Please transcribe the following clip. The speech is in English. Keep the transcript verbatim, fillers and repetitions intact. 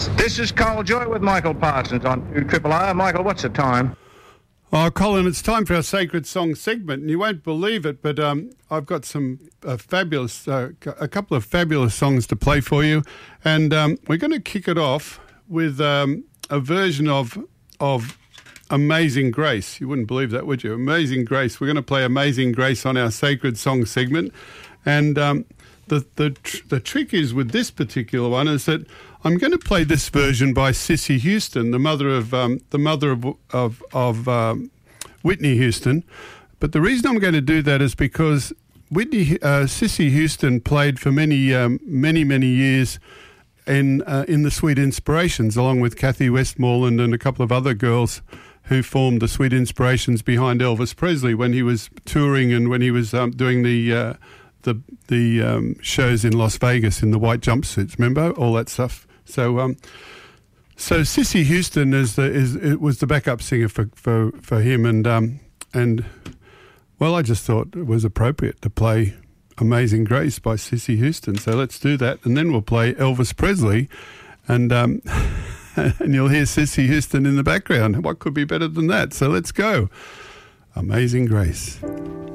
This is Carl Joy with Michael Parsons on two Triple R. Michael, what's the time? Oh, Colin, it's time for our Sacred Song segment, and you won't believe it, but um, I've got some uh, fabulous, uh, a couple of fabulous songs to play for you, and um, we're going to kick it off with um, a version of of Amazing Grace. You wouldn't believe that, would you? Amazing Grace. We're going to play Amazing Grace on our Sacred Song segment, and um, the the tr- the trick is with this particular one is that I'm going to play this version by Cissy Houston, the mother of um, the mother of of, of um, Whitney Houston. But the reason I'm going to do that is because Whitney uh, Cissy Houston played for many um, many many years in uh, in the Sweet Inspirations, along with Kathy Westmoreland and a couple of other girls who formed the Sweet Inspirations behind Elvis Presley when he was touring and when he was um, doing the uh, the the um, shows in Las Vegas in the white jumpsuits. Remember all that stuff. So, um, so Cissy Houston is the is it was the backup singer for for, for him, and um, and well, I just thought it was appropriate to play Amazing Grace by Cissy Houston. So let's do that, and then we'll play Elvis Presley, and um, and you'll hear Cissy Houston in the background. What could be better than that? So let's go, Amazing Grace.